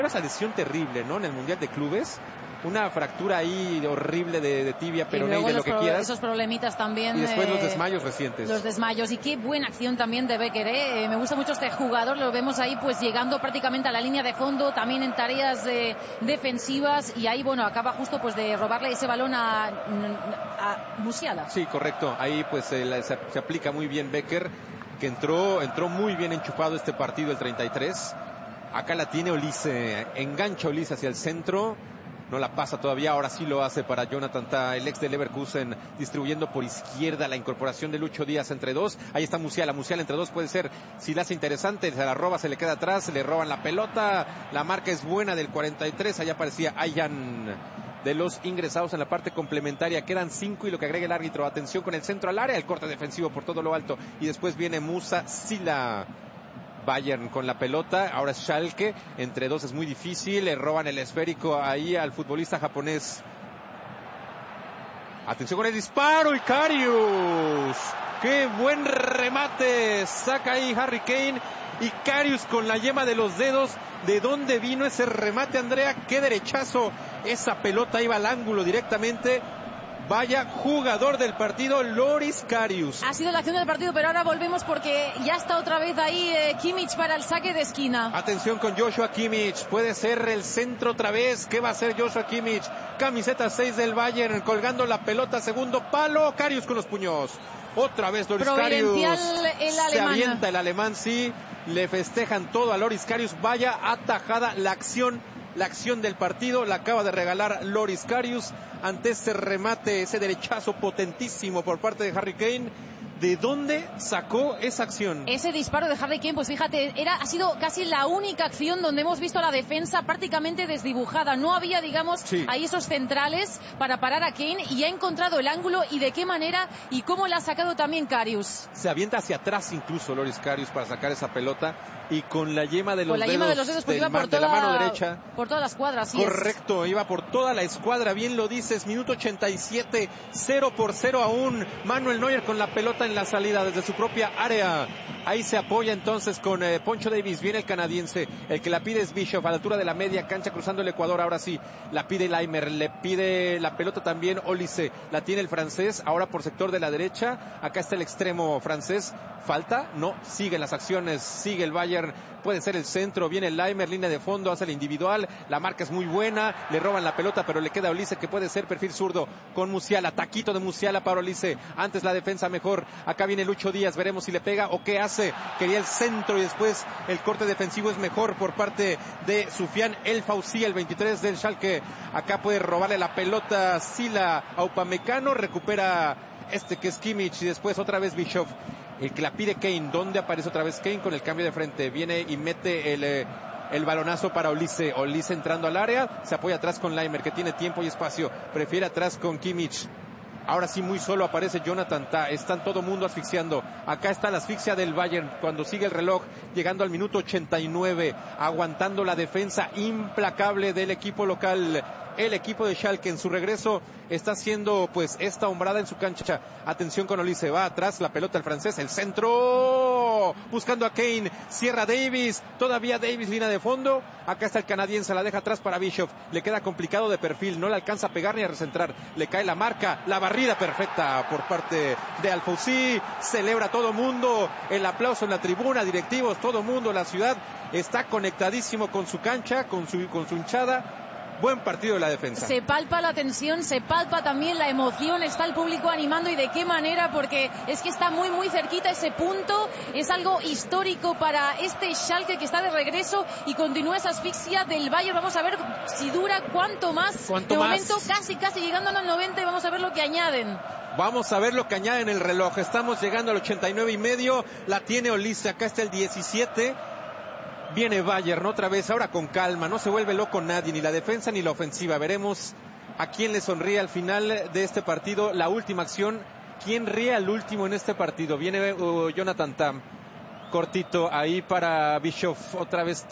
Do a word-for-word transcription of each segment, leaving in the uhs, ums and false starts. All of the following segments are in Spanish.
Esa lesión terrible, ¿no? En el Mundial de Clubes. Una fractura ahí horrible de, de tibia, peroné, de lo que quieras. Esos problemitas también. Y después eh, los desmayos recientes. Los desmayos. Y qué buena acción también de Becker, ¿eh? Me gusta mucho este jugador. Lo vemos ahí pues llegando prácticamente a la línea de fondo, también en tareas eh, defensivas. Y ahí, bueno, acaba justo pues de robarle ese balón a, a Musiala. Sí, correcto. Ahí pues eh, se, se aplica muy bien Becker, que entró, entró muy bien enchufado este partido, el treinta y tres. Acá la tiene Olise. Engancha Olise hacia el centro. No la pasa todavía, ahora sí lo hace para Jonathan Tah, el ex de Leverkusen, distribuyendo por izquierda la incorporación de Lucho Díaz entre dos. Ahí está Musiala, Musiala entre dos puede ser, si la hace interesante, se la roba, se le queda atrás, le roban la pelota, la marca es buena del cuarenta y tres, allá aparecía Ayan de los ingresados en la parte complementaria. Quedan cinco y lo que agrega el árbitro. Atención con el centro al área, el corte defensivo por todo lo alto y después viene Musa Sila. Bayern con la pelota, ahora es Schalke, entre dos es muy difícil, le roban el esférico ahí al futbolista japonés. Atención con el disparo y Karius, qué buen remate, saca ahí Harry Kane y Karius con la yema de los dedos. ¿De dónde vino ese remate, Andrea? Qué derechazo, esa pelota iba al ángulo directamente. Vaya jugador del partido, Loris Karius. Ha sido la acción del partido, pero ahora volvemos porque ya está otra vez ahí eh, Kimmich para el saque de esquina. Atención con Joshua Kimmich, puede ser el centro otra vez. ¿Qué va a hacer Joshua Kimmich? Camiseta seis del Bayern, colgando la pelota, segundo palo, Karius con los puños. Otra vez Loris Karius. El Se avienta el alemán, sí. Le festejan todo a Loris Karius. Vaya atajada la acción. La acción del partido la acaba de regalar Loris Karius ante este remate, ese derechazo potentísimo por parte de Harry Kane. ¿De dónde sacó esa acción? Ese disparo de Harry Kane, pues fíjate, era, ha sido casi la única acción donde hemos visto a la defensa prácticamente desdibujada. No había, digamos, sí. ahí esos centrales para parar a Kane y ha encontrado el ángulo y de qué manera y cómo la ha sacado también Karius. Se avienta hacia atrás incluso Loris Karius para sacar esa pelota y con la yema de los con la dedos, yema de los dedos pues iba por de toda, la mano derecha. Por toda la escuadra, así Correcto, es. Iba por toda la escuadra, bien lo dices, minuto ochenta y siete, cero por cero aún. Manuel Neuer con la pelota en la salida desde su propia área. Ahí se apoya entonces con eh, Poncho Davis, viene el canadiense, el que la pide es Bishop, a la altura de la media cancha cruzando el Ecuador, ahora sí, la pide Laimer, le pide la pelota también Olise, la tiene el francés, ahora por sector de la derecha, acá está el extremo francés, falta, no, siguen las acciones, sigue el Bayern, puede ser el centro, viene el Laimer, línea de fondo, hace el individual, la marca es muy buena, le roban la pelota, pero le queda a Olise que puede ser perfil zurdo con Musiala, taquito de Musiala para Olise, antes la defensa mejor, acá viene Lucho Díaz, veremos si le pega o qué hace. Quería el centro y después el corte defensivo es mejor por parte de Sufian El Fauci, el veintitrés del Schalke. Acá puede robarle la pelota Sila a Upamecano, recupera este que es Kimmich y después otra vez Bishop, el que la pide Kane. ¿Dónde aparece otra vez Kane con el cambio de frente? Viene y mete el... Eh, el balonazo para Olise, Olise entrando al área, se apoya atrás con Laimer que tiene tiempo y espacio, prefiere atrás con Kimmich. Ahora sí muy solo aparece Jonathan Tah, están todo mundo asfixiando, acá está la asfixia del Bayern cuando sigue el reloj, llegando al minuto ochenta y nueve, aguantando la defensa implacable del equipo local. El equipo de Schalke en su regreso está haciendo pues esta hombrada en su cancha. Atención con Olise, va atrás la pelota el francés, el centro, buscando a Kane, cierra Davis, todavía Davis, línea de fondo, acá está el canadiense, la deja atrás para Bishop, le queda complicado de perfil, no le alcanza a pegar ni a recentrar, le cae la marca, la barrida perfecta por parte de Al Fauci, celebra todo mundo, el aplauso en la tribuna, directivos, todo mundo, la ciudad está conectadísimo con su cancha, con su, con su hinchada. Buen partido de la defensa. Se palpa la tensión, se palpa también la emoción, está el público animando y de qué manera, porque es que está muy muy cerquita ese punto, es algo histórico para este Schalke que está de regreso y continúa esa asfixia del Bayern. Vamos a ver si dura cuánto más. ¿Cuánto de más? momento casi casi llegando a los noventa y vamos a ver lo que añaden. Vamos a ver lo que añaden el reloj. Estamos llegando al ochenta y nueve y medio, la tiene Olise, acá está el diecisiete. Viene Bayern otra vez, ahora con calma, no se vuelve loco nadie, ni la defensa ni la ofensiva. Veremos a quién le sonríe al final de este partido. La última acción, ¿quién ríe al último en este partido? Viene uh, Jonathan Tah, cortito ahí para Bishop, otra vez está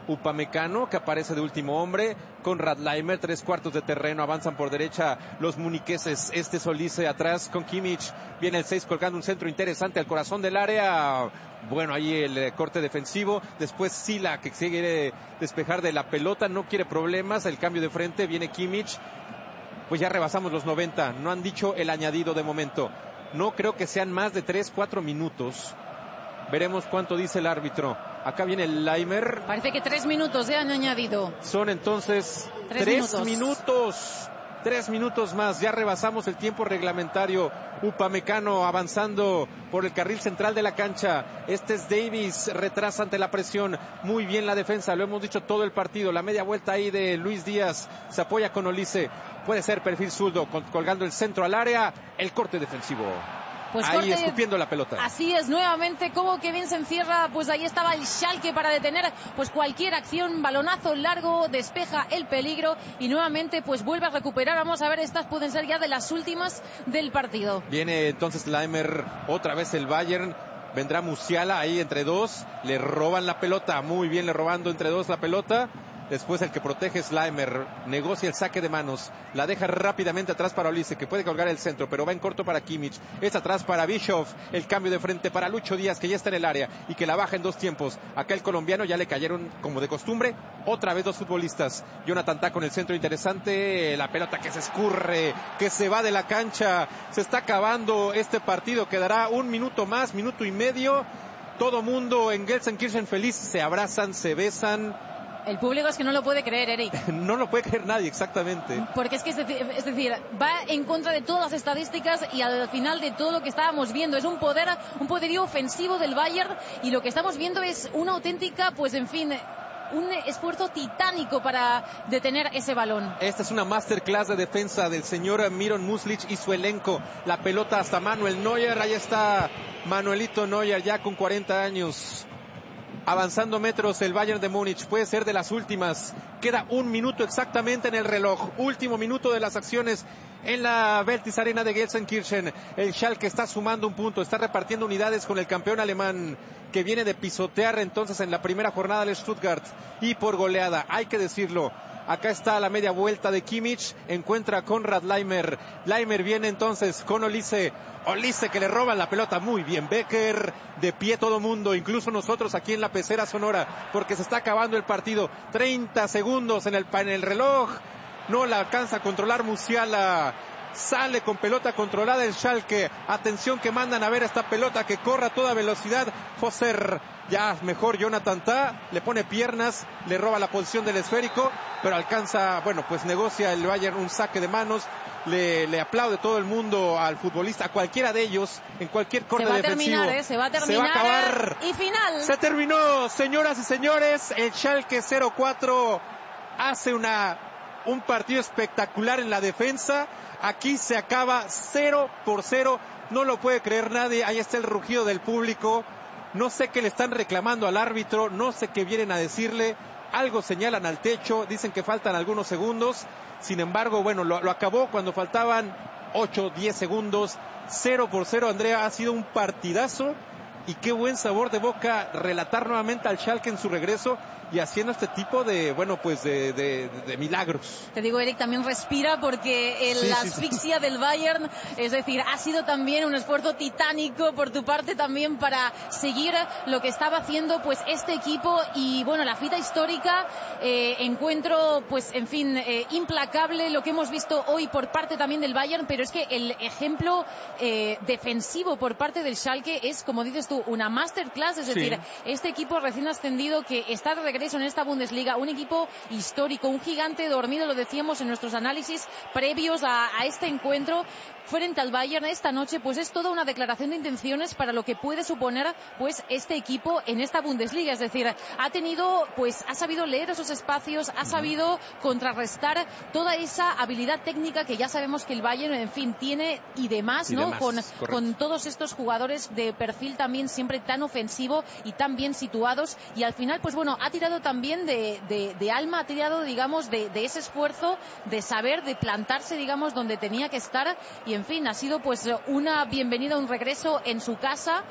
Upamecano, que aparece de último hombre, con Radleimer, tres cuartos de terreno, avanzan por derecha los muniqueses, este Olise atrás con Kimmich, viene el seis colgando un centro interesante al corazón del área, bueno, ahí el eh, corte defensivo, después Sila, que quiere despejar de la pelota, no quiere problemas, el cambio de frente, viene Kimmich, pues ya rebasamos los noventa, no han dicho el añadido de momento, no creo que sean más de tres, cuatro minutos. Veremos cuánto dice el árbitro. Acá viene el Leimer. Parece que tres minutos ya han añadido. Son entonces tres, tres minutos. minutos. Tres minutos más. Ya rebasamos el tiempo reglamentario. Upamecano avanzando por el carril central de la cancha. Este es Davis. Retrasa ante la presión. Muy bien la defensa. Lo hemos dicho todo el partido. La media vuelta ahí de Luis Díaz. Se apoya con Olise. Puede ser perfil zurdo. Colgando el centro al área. El corte defensivo. Pues ahí corte, escupiendo la pelota. Así es, nuevamente, como que bien se encierra, pues ahí estaba el Schalke para detener pues cualquier acción, balonazo largo, despeja el peligro y nuevamente pues vuelve a recuperar. Vamos a ver, estas pueden ser ya de las últimas del partido. Viene entonces Leimer, otra vez el Bayern, vendrá Musiala ahí entre dos, le roban la pelota, muy bien le robando entre dos la pelota. Después el que protege es Leimer, negocia el saque de manos, la deja rápidamente atrás para Olise, que puede colgar el centro, pero va en corto para Kimmich, es atrás para Bischoff, el cambio de frente para Lucho Díaz, que ya está en el área y que la baja en dos tiempos. Acá el colombiano ya le cayeron, como de costumbre, otra vez dos futbolistas. Jonathan Tah con el centro interesante, la pelota que se escurre, que se va de la cancha, se está acabando este partido, quedará un minuto más, minuto y medio, todo mundo en Gelsenkirchen feliz, se abrazan, se besan. El público es que no lo puede creer, Eric. No lo puede creer nadie, exactamente. Porque es que, es decir, es decir, va en contra de todas las estadísticas y al final de todo lo que estábamos viendo. Es un poder, un poderío ofensivo del Bayern y lo que estamos viendo es una auténtica, pues en fin, un esfuerzo titánico para detener ese balón. Esta es una masterclass de defensa del señor Miron Muslic y su elenco. La pelota hasta Manuel Neuer, ahí está Manuelito Neuer ya con cuarenta años. Avanzando metros el Bayern de Múnich, puede ser de las últimas. Queda un minuto exactamente en el reloj. Último minuto de las acciones en la Veltis Arena de Gelsenkirchen. El Schalke está sumando un punto, está repartiendo unidades con el campeón alemán, que viene de pisotear entonces en la primera jornada del Stuttgart y por goleada, hay que decirlo. Acá está la media vuelta de Kimmich, encuentra a Konrad Leimer. Leimer viene entonces con Olise. Olise que le roba la pelota, muy bien. Becker, de pie todo mundo, incluso nosotros aquí en la pecera sonora, porque se está acabando el partido. treinta segundos en el, en el reloj. No la alcanza a controlar Musiala. Sale con pelota controlada el Schalke. Atención que mandan a ver esta pelota que corre a toda velocidad. Foser, ya mejor Jonathan Tah, le pone piernas, le roba la posición del esférico, pero alcanza, bueno, pues negocia el Bayern un saque de manos. Le, le aplaude todo el mundo al futbolista, a cualquiera de ellos, en cualquier corte defensivo. Se va a terminar, ¿eh? Se va a terminar. Se va a acabar. Y final. Se terminó, señoras y señores. El Schalke cero cuatro hace una, un partido espectacular en la defensa. Aquí se acaba cero por cero. No lo puede creer nadie. Ahí está el rugido del público. No sé qué le están reclamando al árbitro. No sé qué vienen a decirle. Algo señalan al techo. Dicen que faltan algunos segundos. Sin embargo, bueno, lo, lo acabó cuando faltaban ocho, diez segundos. cero por cero, Andrea. Ha sido un partidazo. Y qué buen sabor de boca relatar nuevamente al Schalke en su regreso y haciendo este tipo de, bueno, pues de, de, de milagros. Te digo, Eric, también respira porque el, sí, la asfixia sí, sí. del Bayern, es decir, ha sido también un esfuerzo titánico por tu parte también para seguir lo que estaba haciendo pues este equipo y bueno, la cita histórica, eh, encuentro pues en fin, eh, implacable lo que hemos visto hoy por parte también del Bayern, pero es que el ejemplo eh, defensivo por parte del Schalke es, como dices tú, una masterclass, es decir, sí. este equipo recién ascendido que está de regreso en esta Bundesliga, un equipo histórico, un gigante dormido, lo decíamos en nuestros análisis previos a, a este encuentro frente al Bayern esta noche, pues es toda una declaración de intenciones para lo que puede suponer pues este equipo en esta Bundesliga, es decir, ha tenido, pues ha sabido leer esos espacios, ha sabido contrarrestar toda esa habilidad técnica que ya sabemos que el Bayern, en fin, tiene y demás, y ¿no? Demás, con, con todos estos jugadores de perfil también siempre tan ofensivo y tan bien situados y al final, pues bueno, ha tirado también de, de, de alma, ha tirado, digamos, de, de ese esfuerzo de saber, de plantarse, digamos, donde tenía que estar y en fin, ha sido pues una bienvenida, un regreso en su casa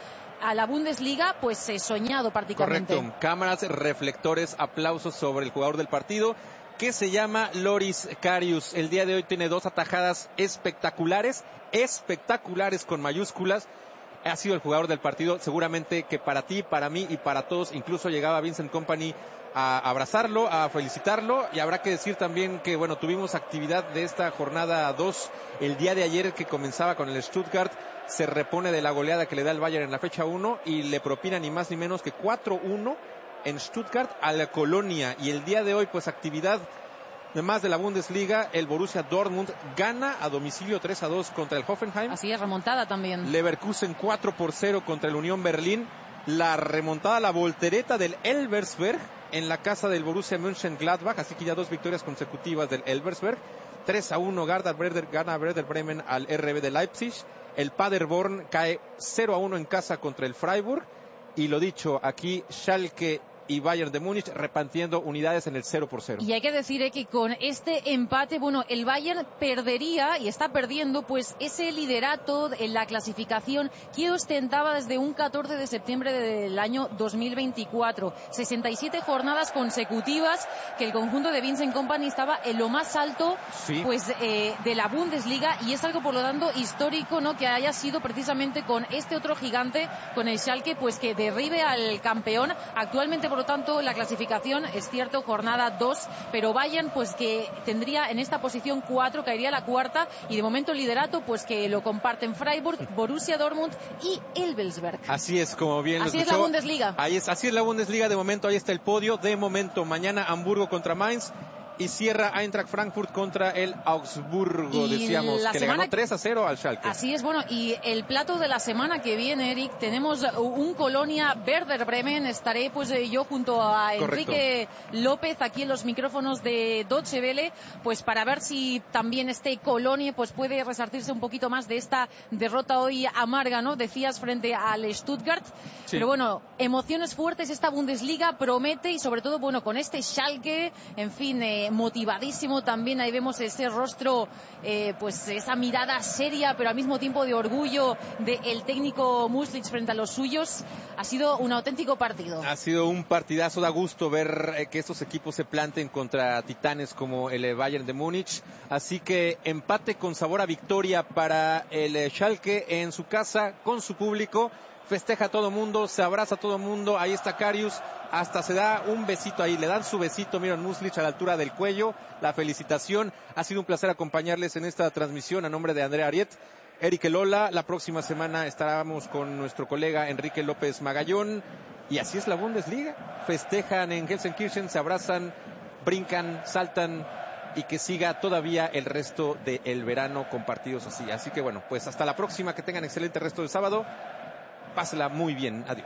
a la Bundesliga, pues eh, soñado prácticamente. Correcto, cámaras, reflectores, aplausos sobre el jugador del partido, que se llama Loris Karius. El día de hoy tiene dos atajadas espectaculares, espectaculares con mayúsculas. Ha sido el jugador del partido, seguramente que para ti, para mí y para todos, incluso llegaba Vincent Kompany a abrazarlo, a felicitarlo, y habrá que decir también que, bueno, tuvimos actividad de esta jornada dos el día de ayer, que comenzaba con el Stuttgart, se repone de la goleada que le da el Bayern en la fecha uno y le propina ni más ni menos que cuatro uno en Stuttgart a la Colonia, y el día de hoy pues actividad además de la Bundesliga. El Borussia Dortmund gana a domicilio tres a dos contra el Hoffenheim. Así es, remontada también. Leverkusen cuatro por cero contra el Unión Berlín. La remontada, la voltereta del Elversberg en la casa del Borussia Mönchengladbach, así que ya dos victorias consecutivas del Elversberg. tres a uno Werder Bremen, gana Werder Bremen al R B de Leipzig. El Paderborn cae cero a uno en casa contra el Freiburg. Y lo dicho, aquí Schalke y Bayern de Múnich repartiendo unidades en el cero por cero. Y hay que decir eh, que con este empate, bueno, el Bayern perdería y está perdiendo pues ese liderato en la clasificación que ostentaba desde un catorce de septiembre del año dos mil veinticuatro. sesenta y siete jornadas consecutivas que el conjunto de Vincent Kompany estaba en lo más alto, sí, pues eh, de la Bundesliga, y es algo por lo tanto histórico, ¿no?, que haya sido precisamente con este otro gigante, con el Schalke, pues que derribe al campeón. Actualmente, por lo tanto, la clasificación es cierto, jornada dos, pero Bayern pues que tendría en esta posición cuatro, caería a la cuarta, y de momento el liderato pues que lo comparten Freiburg, Borussia Dortmund y Elversberg. Así es, como bien lo Así escuchó. es la Bundesliga. Ahí es, así es la Bundesliga de momento, ahí está el podio. De momento, mañana Hamburgo contra Mainz. Y cierra Eintracht Frankfurt contra el Augsburgo, y decíamos, que semana... le ganó tres a cero al Schalke. Así es, bueno, y el plato de la semana que viene, Eric, tenemos un Colonia Werder Bremen. Estaré pues yo junto a Enrique Correcto. López aquí en los micrófonos de Deutsche Welle, pues para ver si también este Colonia pues puede resarcirse un poquito más de esta derrota hoy amarga, ¿no?, decías, frente al Stuttgart. Sí. Pero bueno, emociones fuertes, esta Bundesliga promete, y sobre todo, bueno, con este Schalke, en fin, eh, motivadísimo también. Ahí vemos ese rostro, eh, pues esa mirada seria, pero al mismo tiempo de orgullo del técnico Muslich frente a los suyos. Ha sido un auténtico partido. Ha sido un partidazo, da gusto ver eh, que estos equipos se planten contra titanes como el Bayern de Múnich. Así que empate con sabor a victoria para el Schalke en su casa, con su público. Festeja a todo mundo, se abraza a todo mundo. Ahí está Karius, hasta se da un besito ahí, le dan su besito, Miran Muslich, a la altura del cuello. La felicitación. Ha sido un placer acompañarles en esta transmisión a nombre de Andrea Ariet, Eric Lola. La próxima semana estaremos con nuestro colega Enrique López Magallón. Y así es la Bundesliga. Festejan en Gelsenkirchen, se abrazan, brincan, saltan, y que siga todavía el resto del verano con partidos así. Así que bueno, pues hasta la próxima, que tengan excelente resto del sábado. Pásela muy bien. Adiós.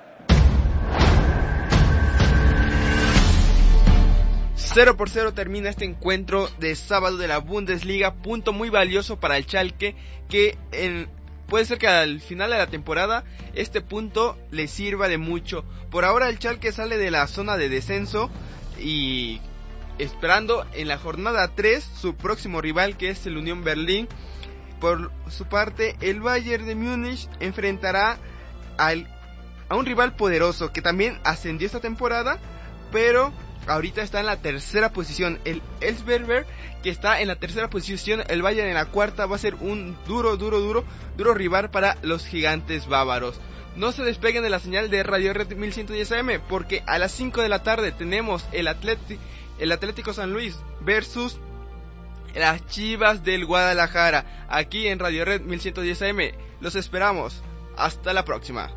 cero por cero termina este encuentro de sábado de la Bundesliga. Punto muy valioso para el Schalke, que en, puede ser que al final de la temporada este punto le sirva de mucho. Por ahora el Schalke sale de la zona de descenso y esperando en la jornada tres su próximo rival, que es el Unión Berlín. Por su parte, el Bayern de Múnich enfrentará al, a un rival poderoso que también ascendió esta temporada, pero ahorita está en la tercera posición. El Elversberg, que está en la tercera posición, el Bayern en la cuarta. Va a ser un duro, duro, duro, duro rival para los gigantes bávaros. No se despeguen de la señal de Radio Red mil ciento diez A M, porque a las cinco de la tarde tenemos el, Atleti, el Atlético San Luis versus las Chivas del Guadalajara, aquí en Radio Red mil ciento diez A M. Los esperamos. Hasta la próxima.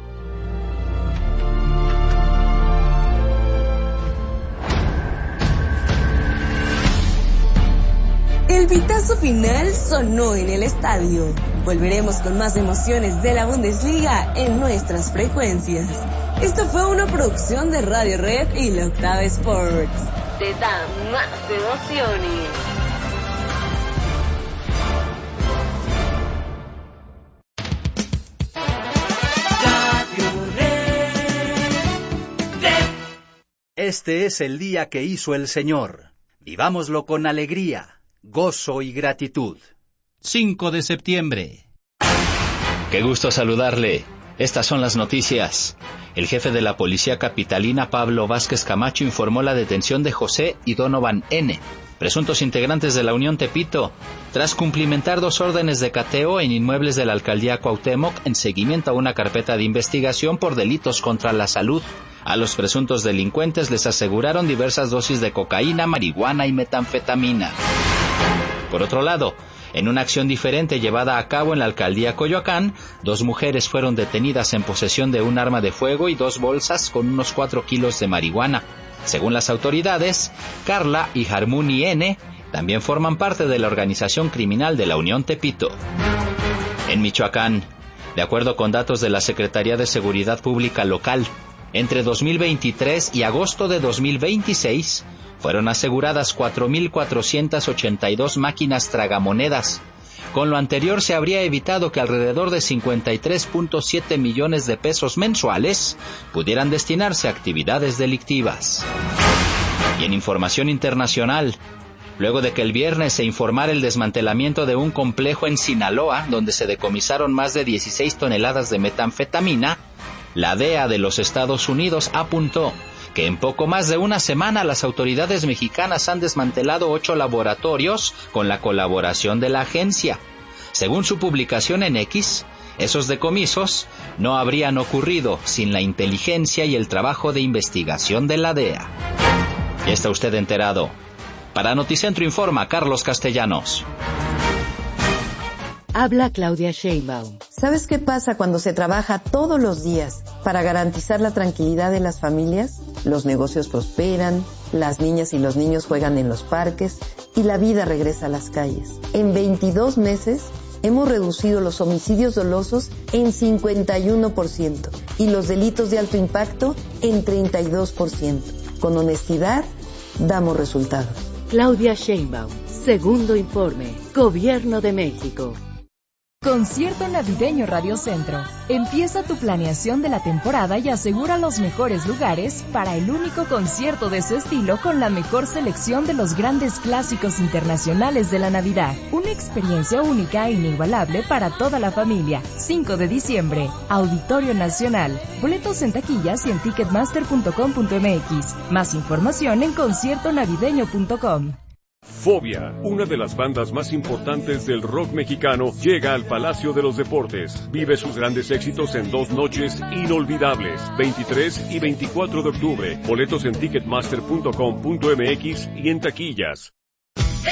El pitazo final sonó en el estadio. Volveremos con más emociones de la Bundesliga en nuestras frecuencias. Esto fue una producción de Radio Red y la Octava Sports. Te da más emociones. Este es el día que hizo el Señor. Vivámoslo con alegría, gozo y gratitud. cinco de septiembre. Qué gusto saludarle. Estas son las noticias. El jefe de la policía capitalina, Pablo Vázquez Camacho, informó la detención de José y Donovan N., presuntos integrantes de la Unión Tepito, tras cumplimentar dos órdenes de cateo en inmuebles de la alcaldía Cuauhtémoc en seguimiento a una carpeta de investigación por delitos contra la salud. A los presuntos delincuentes les aseguraron diversas dosis de cocaína, marihuana y metanfetamina. Por otro lado, en una acción diferente llevada a cabo en la alcaldía Coyoacán, dos mujeres fueron detenidas en posesión de un arma de fuego y dos bolsas con unos cuatro kilos de marihuana. Según las autoridades, Carla y Harmony N. también forman parte de la organización criminal de la Unión Tepito. En Michoacán, de acuerdo con datos de la Secretaría de Seguridad Pública local, entre dos mil veintitrés y agosto de dos mil veintiséis, fueron aseguradas cuatro mil cuatrocientas ochenta y dos máquinas tragamonedas. Con lo anterior se habría evitado que alrededor de cincuenta y tres punto siete millones de pesos mensuales pudieran destinarse a actividades delictivas. Y en información internacional, luego de que el viernes se informara el desmantelamiento de un complejo en Sinaloa, donde se decomisaron más de dieciséis toneladas de metanfetamina, la D E A de los Estados Unidos apuntó que en poco más de una semana las autoridades mexicanas han desmantelado ocho laboratorios con la colaboración de la agencia. Según su publicación en X, esos decomisos no habrían ocurrido sin la inteligencia y el trabajo de investigación de la D E A. Ya está usted enterado. Para Noticentro informa Carlos Castellanos. Habla Claudia Sheinbaum. ¿Sabes qué pasa cuando se trabaja todos los días para garantizar la tranquilidad de las familias? Los negocios prosperan, las niñas y los niños juegan en los parques y la vida regresa a las calles. En veintidós meses hemos reducido los homicidios dolosos en cincuenta y uno por ciento y los delitos de alto impacto en treinta y dos por ciento. Con honestidad, damos resultados. Claudia Sheinbaum, segundo informe, Gobierno de México. Concierto Navideño Radio Centro. Empieza tu planeación de la temporada y asegura los mejores lugares para el único concierto de su estilo con la mejor selección de los grandes clásicos internacionales de la Navidad. Una experiencia única e inigualable para toda la familia. cinco de diciembre, Auditorio Nacional. Boletos en taquillas y en ticketmaster punto com punto m x. Más información en concierto navideño punto com. Fobia, una de las bandas más importantes del rock mexicano, llega al Palacio de los Deportes. Vive sus grandes éxitos en dos noches inolvidables, veintitrés y veinticuatro de octubre. Boletos en ticketmaster punto com punto m x y en taquillas.